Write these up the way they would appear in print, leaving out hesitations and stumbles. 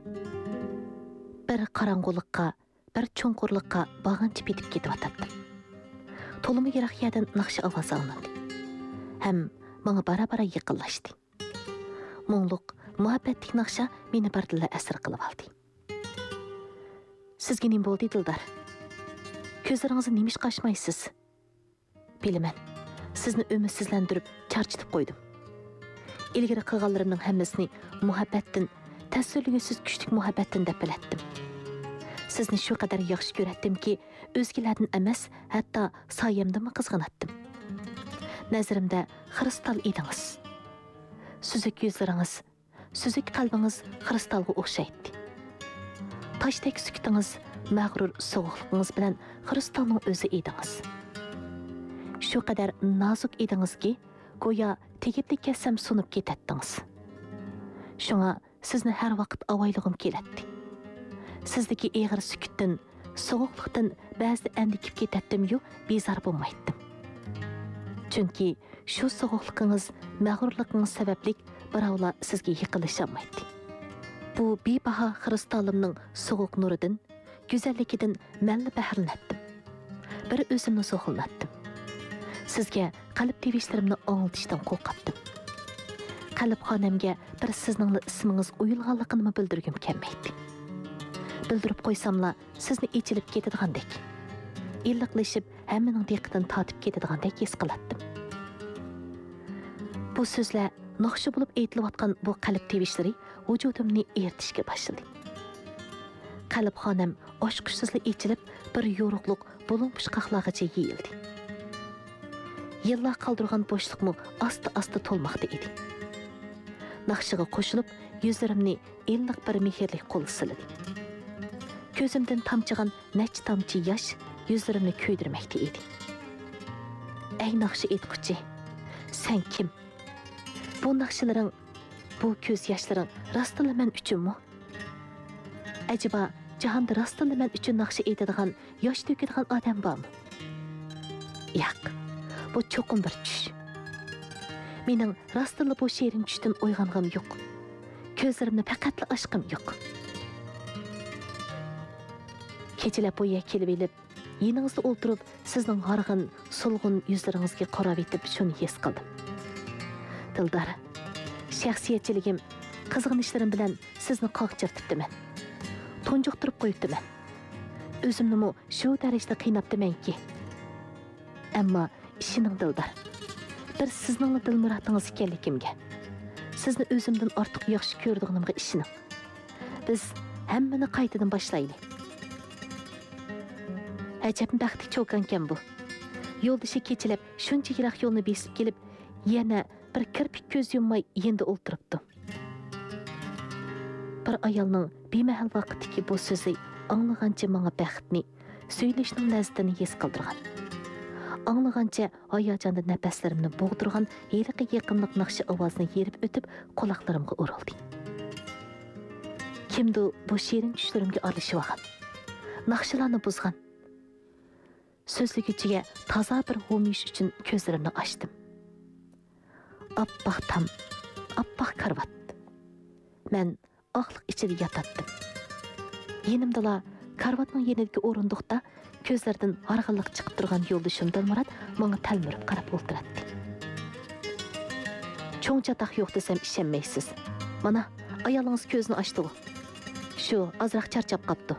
Bir qarang'uliqqa, bir cho'nqurliqqa bag'anchib yetib ketyotdim. To'limi yiroq yerdan naqshi ovoz anglandi. Ham menga bara-bara yaqinlashdi. Mo'ngluq, muhabbatlik naqsha meni birdilla asir qilib oldi. Sizga nima bo'ldi, Dildar? Ko'zlaringizni nimish qashmaysiz? Bilaman, sizni umidsizlantirib, charchitib qo'ydim. Ilgari qilganlarimning hammasini muhabbatdan, tasvirligisiz kuchlik muhabbatdan deb bilatdim. Sizni shu qadar yaxshi ko'ratdimki, o'zgalardan emas, hatto soyamdan qizg'anatdim. Nazarimda kristal edingiz. Suzuk yuzlaringiz, suzuk qalbingiz kristalga o'xshaydi. Tashdek sukutingiz, mag'rur sovuqligingiz bilan kristalning o'zi edingiz. Shu qadar nozik edingizki, go'yo tegiblik kelsam sunib ketdingiz. Shunga sizni har vaqt avaylig'im keladi. Sizdagi eg'ir sukutdan, sovuqlikdan ba'zi andikib ketdim-yu, bezor bo'lmaydim. Chunki shu sovuqligingiz, mag'rurligingiz sababli birovlar sizga yiqilishamaydi. Bu bebaho kristalimning sovuq nuridan, go'zalligidan menni bahranatdim. Bir o'zimni so'xillatdim. Sizga qalb tevishlarimni anglatishdan qo'rqatdim. Qalb xonamga bir sizning ismingiz uyulganligini bildirgim kelmaydi. Bildirib qo'ysamla sizni ichilib ketadigandek, illiqlashib hammaning diqqatini tortib ketadigandek his qilatdim. Bu so'zlar naqshi bo'lib aytilayotgan bu qalb tevishlari vujudimni eritishga boshladi. Qalb xonam oshqishsizlik ichilib bir yo'ruqliq bo'lunmush qaqlag'icha yeyildi. Yillar qoldirgan bo'shliqmi asta-asta to'lmoqda edi. Naqshiga qo'shilib, yuzlarimni illiq bir mehrlik qo'l siladi. Ko'zimdan tamchigan nech tamchi yosh yuzlarimni ko'ydirmoqda edi. Ey naqshi aytquchi, sen kim? Bu naqshilaring, bu ko'z yoshlaring rostila men uchunmi? Acaba jahonda rostila men uchun naqshi aytadigan, yosh to'kadigan odam bormi? Yo'q. Bu cho'qim bir tush. Mening rostila bu she'rin tushdan uyg'ong'im yo'q. Ko'zlarimni faqatla ochqim yo'q. Kechalab bo'ya kelib elib, yiningizda o'ltirib, sizning g'arg'in, sulg'un yuzlaringizga qarab etib shuni his qildim. Dildar, shaxsiyatchiligim, qizg'inishlarim bilan sizni qoqchirtibdiman. Tunjuqtirib qo'yibdiman. O'zimni shu darajada qiynabdimanki. Ammo ishining Dildar, bir sizning dilmuratingiz ekanligimga, sizni o'zimdan ortiq yaxshi ko'rdig'imga ishining. Biz hammani qaytadan boshlaylik. Ajab baxtli cho'kankan bu. Yo'ldishi kechalab shuncha yiroq yo'lni besib kelib, yana bir kirpik ko'z yummay endi o'ltiribdi. Bir ayolning bemahal vaqtdagi bu so'zi anglagancha menga baxtni, söyleshning lazzatini his qildirgan. Anglagancha hayajonda nafaslarimni bo'g'dirgan yeriqi yaqinlik naqshi ovozni yerib o'tib quloqlarimga urildi. Kimdi bu she'rin tushlarimga aralashib olgan? Naqshilarni buzgan. So'zligichiga toza bir ho'mish uchun ko'zlarimni ochdim. Oppoq tam, oppoq karvat. Men oqliq ichida yotatdim. Yenimdala karvatning yenidagi o'rindiqda ko'zlardan harg'inlik chiqib turgan yo'ldishim Dilmurod menga talmirib qarab o'ltiradi. Cho'ng chatoq yo'q desam ishonmaysiz. Mana ayolingiz ko'zni ochdi. Shu ozroq charchab qopdi.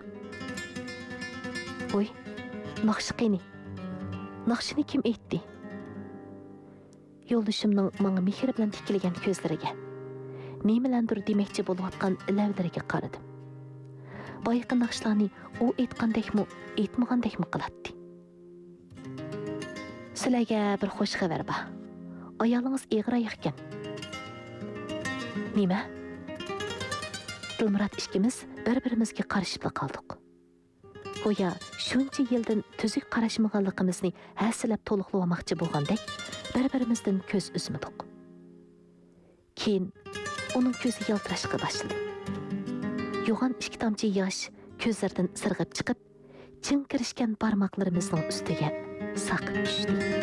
Voy, naqshi qani. Naqshini kim aytdi? Yo'ldishimning menga mehr bilan tikilgan ko'zlariga, nimalandir demoqchi bo'layotgan lavlariga qaradim. Boyqi naqshlarni u aytgandekmi, aytmagandekmi qiladi. Sizlarga bir xush xabar bor. Ayolingiz eg'ir ekan. Nima? Dilmurod ikkimiz bir-birimizga qarashib qoldik. Go'yo shuncha yildan tuzuk qarashmaganligimizni hasilab to'liqlamoqchi bo'lgandek, bir-birimizdan ko'z uzmadik. Keyin uning ko'zi yaltirashga boshladi. Yo'g'on ikki tomchi yosh ko'zlaridan sirg'ib chiqib, chin kirishgan barmoqlarimizning ustiga saqib tushdi.